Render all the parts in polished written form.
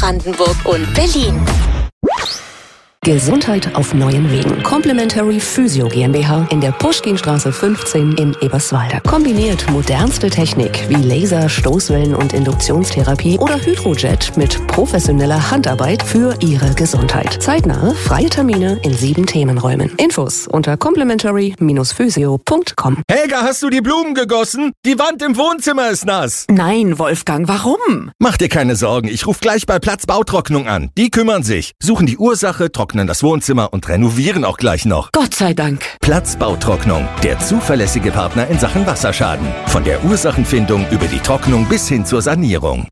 Brandenburg und Berlin. Gesundheit auf neuen Wegen. Complementary Physio GmbH in der Puschkinstraße 15 in Eberswalde. Kombiniert modernste Technik wie Laser, Stoßwellen und Induktionstherapie oder Hydrojet mit professioneller Handarbeit für Ihre Gesundheit. Zeitnahe, freie Termine in 7 Themenräumen. Infos unter complementary-physio.com. Helga, hast du die Blumen gegossen? Die Wand im Wohnzimmer ist nass. Nein, Wolfgang, warum? Mach dir keine Sorgen, ich rufe gleich bei Platzbautrocknung an. Die kümmern sich, suchen die Ursache, trocknen das Wohnzimmer und renovieren auch gleich noch. Gott sei Dank. Platzbautrocknung, der zuverlässige Partner in Sachen Wasserschaden. Von der Ursachenfindung über die Trocknung bis hin zur Sanierung.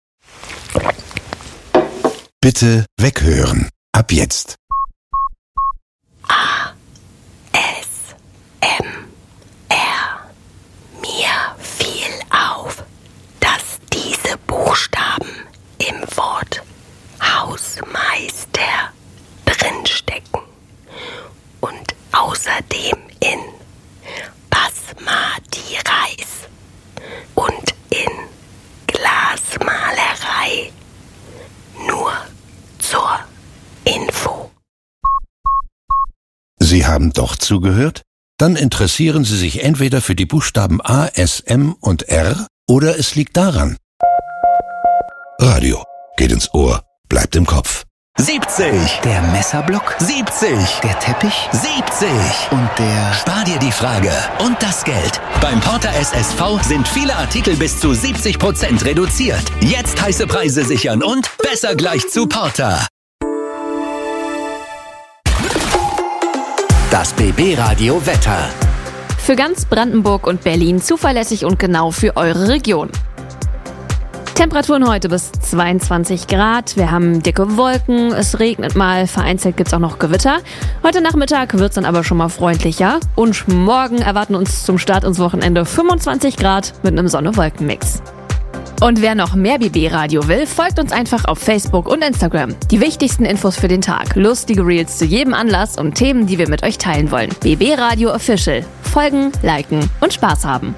Bitte weghören. Ab jetzt. Mir fiel auf, dass diese Buchstaben im Wort Hausmeister drinstecken und außerdem in Basmati Reis und in Glasmalerei. Nur zur Info. Sie haben doch zugehört? Dann interessieren Sie sich entweder für die Buchstaben A, S, M und R oder es liegt daran. Radio geht ins Ohr, bleibt im Kopf. 70. Der Messerblock. 70. Der Teppich. 70. Und der... Spar dir die Frage und das Geld. Beim Porter SSV sind viele Artikel bis zu 70% reduziert. Jetzt heiße Preise sichern und besser gleich zu Porter. Das BB Radio Wetter. Für ganz Brandenburg und Berlin zuverlässig und genau für eure Region. Temperaturen heute bis 22 Grad. Wir haben dicke Wolken, es regnet mal, vereinzelt gibt's auch noch Gewitter. Heute Nachmittag wird's dann aber schon mal freundlicher. Und morgen erwarten uns zum Start ins Wochenende 25 Grad mit einem Sonne-Wolken-Mix. Und wer noch mehr BB-Radio will, folgt uns einfach auf Facebook und Instagram. Die wichtigsten Infos für den Tag, lustige Reels zu jedem Anlass und Themen, die wir mit euch teilen wollen. BB Radio Official. Folgen, liken und Spaß haben.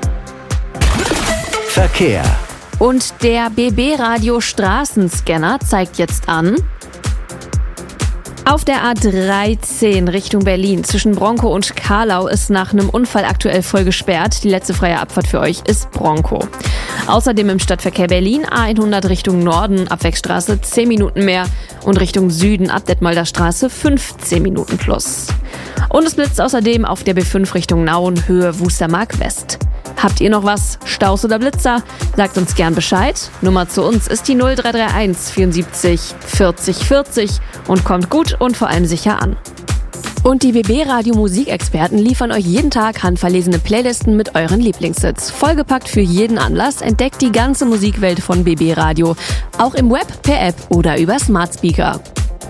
Verkehr. Und der BB Radio Straßenscanner zeigt jetzt an: Auf der A13 Richtung Berlin zwischen Bronkow und Carlau ist nach einem Unfall aktuell voll gesperrt. Die letzte freie Abfahrt für euch ist Bronkow. Außerdem im Stadtverkehr Berlin A100 Richtung Norden, Abwegstraße 10 Minuten mehr und Richtung Süden ab Detmolder Straße 15 Minuten plus. Und es blitzt außerdem auf der B5 Richtung Nauen, Höhe Wustermark West. Habt ihr noch was? Staus oder Blitzer? Sagt uns gern Bescheid. Nummer zu uns ist die 0331 74 40 40 und kommt gut und vor allem sicher an. Und die BB Radio Musikexperten liefern euch jeden Tag handverlesene Playlisten mit euren Lieblingshits. Vollgepackt für jeden Anlass, entdeckt die ganze Musikwelt von BB Radio. Auch im Web, per App oder über Smart Speaker.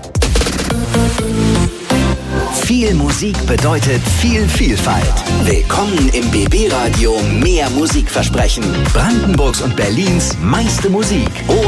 Viel Musik bedeutet viel Vielfalt. Willkommen im BB Radio Mehr Musikversprechen. Brandenburgs und Berlins meiste Musik.